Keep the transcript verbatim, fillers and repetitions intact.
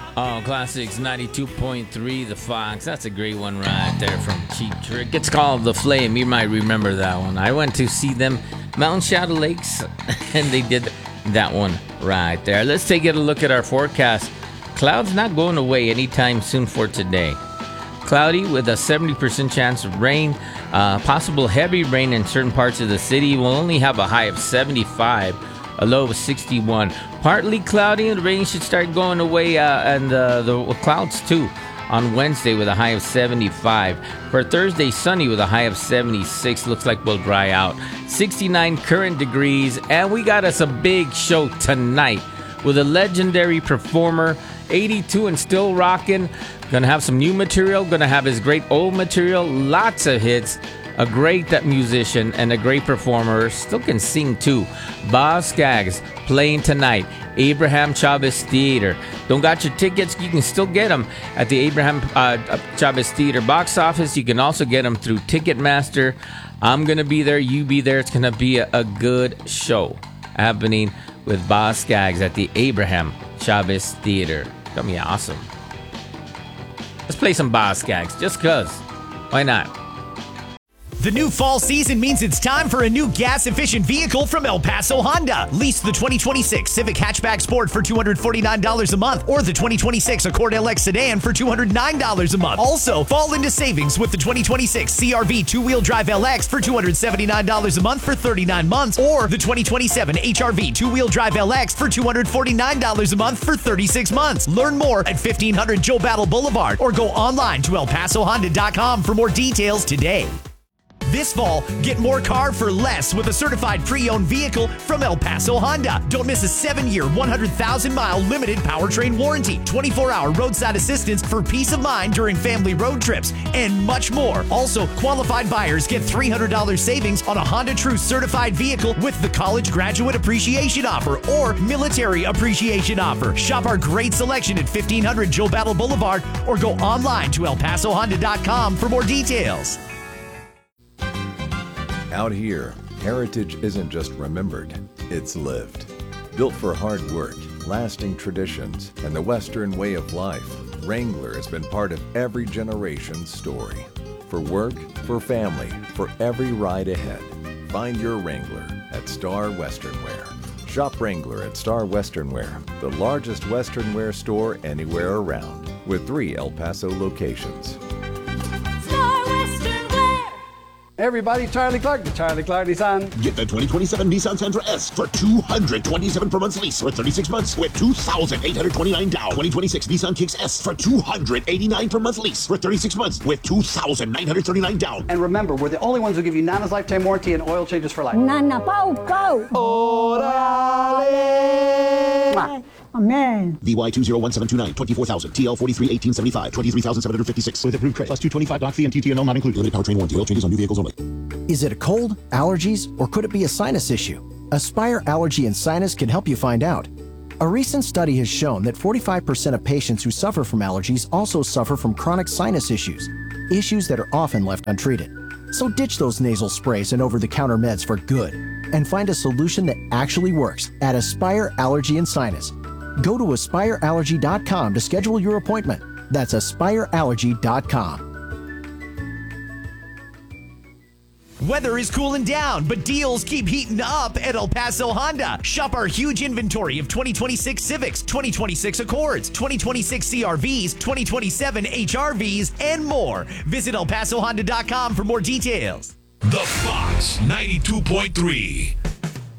Oh, Classics ninety-two point three, The Fox. That's a great one right there from Cheap Trick. It's called The Flame. You might remember that one. I went to see them, Mountain Shadow Lakes, and they did that one right there. Let's take a look at our forecast. Clouds not going away anytime soon for today. Cloudy with a seventy percent chance of rain. Uh, possible heavy rain in certain parts of the city. We'll only have a high of seventy-five, a low of sixty-one. Partly cloudy and the rain should start going away, uh, and uh, the clouds too on Wednesday with a high of seventy-five. For Thursday, sunny with a high of seventy-six. Looks like we'll dry out. sixty-nine current degrees, and we got us a big show tonight with a legendary performer, eighty-two and still rocking. Gonna have some new material, gonna have his great old material, lots of hits. A great musician and a great performer, still can sing too. Boz Scaggs playing tonight, Abraham Chavez Theater. Don't got your tickets? You can still get them at the Abraham uh, Chavez Theater box office. You can also get them through Ticketmaster. I'm gonna be there, you be there. It's gonna be a, a good show happening with Boz Scaggs at the Abraham Chavez Theater. It's gonna be awesome. Let's play some Boz Scaggs, just cause. Why not? The new fall season means it's time for a new gas-efficient vehicle from El Paso Honda. Lease the twenty twenty-six Civic Hatchback Sport for two hundred forty-nine dollars a month or the twenty twenty-six Accord L X Sedan for two hundred nine dollars a month. Also, fall into savings with the twenty twenty-six C R V two-wheel drive L X for two hundred seventy-nine dollars a month for thirty-nine months or the twenty twenty-seven H R V two-wheel drive L X for two hundred forty-nine dollars a month for thirty-six months. Learn more at fifteen hundred Joe Battle Boulevard or go online to el paso honda dot com for more details today. This fall, get more car for less with a certified pre-owned vehicle from El Paso Honda. Don't miss a seven-year, one hundred thousand mile limited powertrain warranty, twenty-four hour roadside assistance for peace of mind during family road trips, and much more. Also, qualified buyers get three hundred dollars savings on a Honda True certified vehicle with the College Graduate Appreciation Offer or Military Appreciation Offer. Shop our great selection at fifteen hundred Joe Battle Boulevard or go online to el paso honda dot com for more details. Out here, heritage isn't just remembered, it's lived. Built for hard work, lasting traditions, and the Western way of life, Wrangler has been part of every generation's story. For work, for family, for every ride ahead. Find your Wrangler at Star Western Wear. Shop Wrangler at Star Western Wear, the largest Western wear store anywhere around, with three El Paso locations. Hey everybody, Charlie Clark, the Charlie Clark Nissan. Get the twenty twenty-seven Nissan Sentra S for two hundred twenty-seven per month lease for thirty-six months with two thousand eight hundred twenty-nine down. twenty twenty-six Nissan Kicks S for two hundred eighty-nine per month lease for thirty-six months with two thousand nine hundred thirty-nine down. And remember, we're the only ones who give you Nana's lifetime warranty and oil changes for life. Nana Pau Pau. Orale. Amen. V Y two zero one seven two nine, twenty-four thousand, T L forty-three eighteen seventy-five, twenty-three thousand seven hundred fifty-six. With approved credit, plus two twenty-five doc fee and T T N L not included. Limited powertrain warranty, oil changes on new vehicles only. Is it a cold, allergies, or could it be a sinus issue? Aspire Allergy and Sinus can help you find out. A recent study has shown that forty-five percent of patients who suffer from allergies also suffer from chronic sinus issues, issues that are often left untreated. So ditch those nasal sprays and over-the-counter meds for good, and find a solution that actually works at Aspire Allergy and Sinus. Go to aspire allergy dot com to schedule your appointment. That's aspire allergy dot com. Weather is cooling down, but deals keep heating up at El Paso Honda. Shop our huge inventory of twenty twenty-six Civics, twenty twenty-six Accords, twenty twenty-six C R Vs, twenty twenty-seven H R Vs, and more. Visit el paso honda dot com for more details. The Fox ninety-two point three.